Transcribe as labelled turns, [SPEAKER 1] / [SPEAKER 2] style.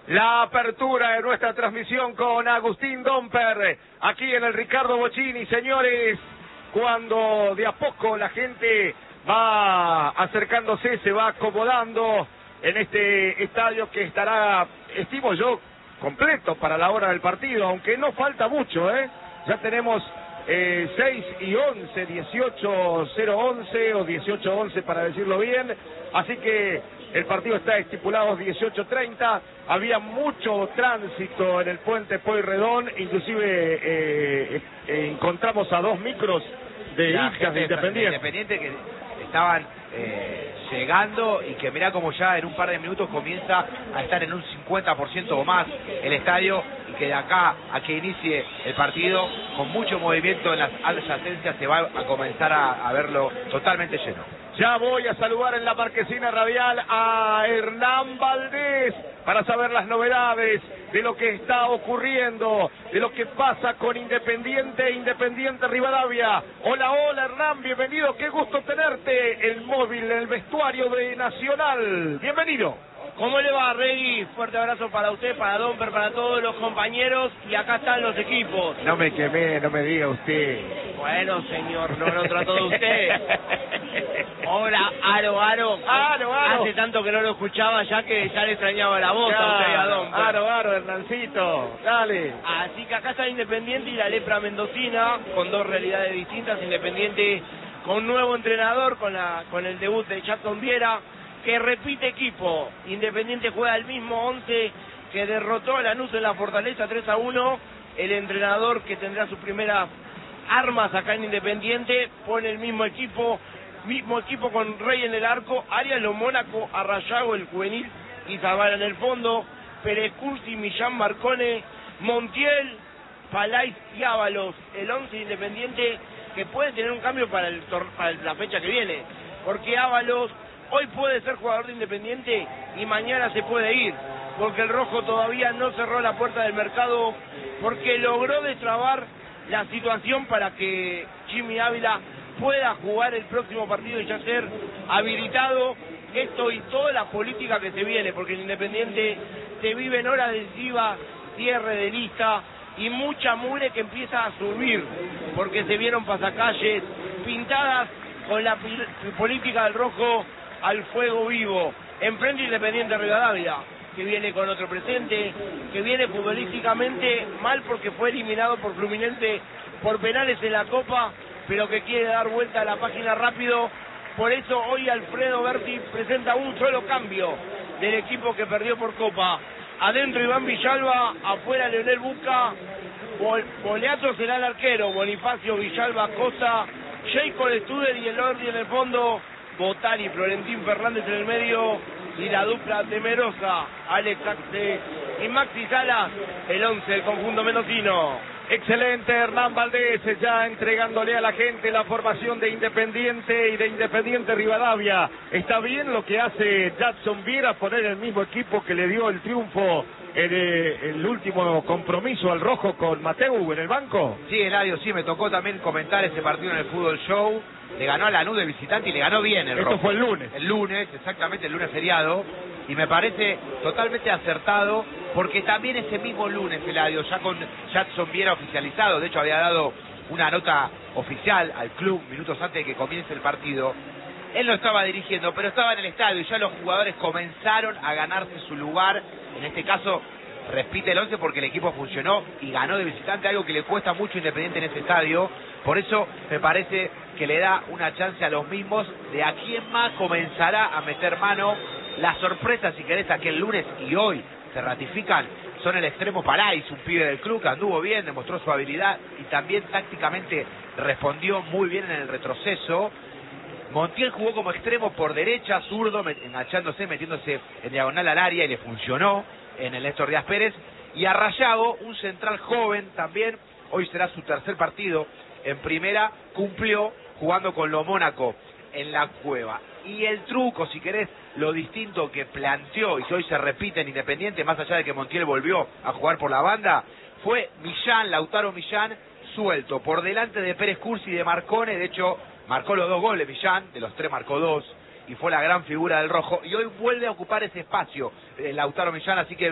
[SPEAKER 1] La apertura de nuestra transmisión con Agustín Domper, aquí en el Ricardo Bocchini, señores, cuando de a poco la gente va acercándose, se va acomodando en este estadio que estará, estimo yo, completo para la hora del partido, aunque no falta mucho, ya tenemos 6 y 11, 18:011 o 18:11 para decirlo bien, así que el partido está estipulado 18:30, había mucho tránsito en el puente Pueyrredón, inclusive encontramos a 2 micros de hinchas de
[SPEAKER 2] Independiente que estaban llegando y que mirá como ya en un par de minutos comienza a estar en un 50% o más el estadio, y que de acá a que inicie el partido, con mucho movimiento en las adyacencias, se va a comenzar a verlo totalmente lleno.
[SPEAKER 1] Ya voy a saludar en la marquesina radial a Hernán Valdés para saber las novedades de lo que está ocurriendo, de lo que pasa con Independiente Rivadavia. Hola, hola Hernán, bienvenido, qué gusto tenerte, el móvil, el vestuario de Nacional, bienvenido.
[SPEAKER 3] ¿Cómo le va, Regui? Fuerte abrazo para usted, para Domper, para todos los compañeros, y acá están los equipos.
[SPEAKER 1] No me quemé, no me diga usted.
[SPEAKER 3] Bueno, señor, no lo trató de usted. Hola, Aro. Hace tanto que no lo escuchaba ya que ya le extrañaba la voz a usted y a Domper.
[SPEAKER 1] Aro, Hernancito, dale.
[SPEAKER 3] Así que acá está Independiente y la lepra mendocina, con dos realidades distintas. Independiente con nuevo entrenador, con el debut de Jackson Viera, que repite equipo. Independiente juega el mismo 11 que derrotó a Lanús en la Fortaleza 3-1. El entrenador que tendrá sus primeras armas acá en Independiente pone el mismo equipo con Rey en el arco, Arias, Lo Mónaco, Arrayago, el juvenil, y Zavala en el fondo, Pérez Cursi, Millán, Marcone, Montiel, Palais y Ábalos. El 11 Independiente que puede tener un cambio para la fecha que viene, porque Ábalos hoy puede ser jugador de Independiente y mañana se puede ir, porque el rojo todavía no cerró la puerta del mercado, porque logró destrabar la situación para que Jimmy Ávila pueda jugar el próximo partido y ya ser habilitado. Esto y toda la política que se viene, porque el Independiente se vive en hora decisiva, cierre de lista y mucha mugre que empieza a subir, porque se vieron pasacalles pintadas con la política del rojo al fuego vivo. Enfrente Independiente Rivadavia, que viene con otro presente, que viene futbolísticamente mal porque fue eliminado por Fluminense por penales en la Copa, pero que quiere dar vuelta a la página rápido. Por eso hoy Alfredo Berti presenta un solo cambio del equipo que perdió por Copa. Adentro Iván Villalba, afuera Leonel Busca, Boleato será el arquero, Bonifacio, Villalba, Costa, Jacob Studer y el Ordi en el fondo, Botani, Florentín Fernández en el medio, y la dupla temerosa, Alex Axe y Maxi Salas, el 11 del conjunto mendocino.
[SPEAKER 1] Excelente Hernán Valdés, ya entregándole a la gente la formación de Independiente y de Independiente Rivadavia. ¿Está bien lo que hace Jackson Viera, poner el mismo equipo que le dio el triunfo en el último compromiso al rojo con Mateu en el banco?
[SPEAKER 2] Sí, Eladio, sí, me tocó también comentar ese partido en el Fútbol Show. Le ganó a Lanús de visitante y le ganó bien el rojo.
[SPEAKER 1] Esto fue el lunes.
[SPEAKER 2] El lunes, exactamente, el lunes feriado. Y me parece totalmente acertado, porque también ese mismo lunes, Eladio, ya con Jackson Viera oficializado, de hecho había dado una nota oficial al club minutos antes de que comience el partido. Él no estaba dirigiendo, pero estaba en el estadio y ya los jugadores comenzaron a ganarse su lugar. En este caso, repite el 11 porque el equipo funcionó y ganó de visitante, algo que le cuesta mucho a Independiente en ese estadio. Por eso me parece que le da una chance a los mismos de a quién más comenzará a meter mano. Las sorpresas, si querés, aquel lunes y hoy se ratifican, son el extremo Palais, un pibe del club que anduvo bien, demostró su habilidad y también tácticamente respondió muy bien en el retroceso. Montiel jugó como extremo por derecha, zurdo, enganchándose, metiéndose en diagonal al área y le funcionó en el Néstor Díaz Pérez. Y Arrayago, un central joven también, hoy será su tercer partido en primera, cumplió jugando con Lo Mónaco en la Cueva. Y el truco, si querés, lo distinto que planteó y que hoy se repite en Independiente, más allá de que Montiel volvió a jugar por la banda, fue Millán, Lautaro Millán, suelto, por delante de Pérez Cursi y de Marcone. De hecho, marcó los 2 goles Millán, de los 3 marcó 2, y fue la gran figura del rojo. Y hoy vuelve a ocupar ese espacio Lautaro Millán, así que